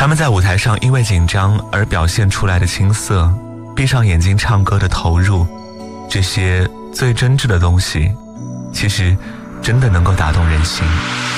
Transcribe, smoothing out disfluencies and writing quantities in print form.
他们在舞台上因为紧张而表现出来的青涩，闭上眼睛唱歌的投入，这些最真挚的东西，其实真的能够打动人心。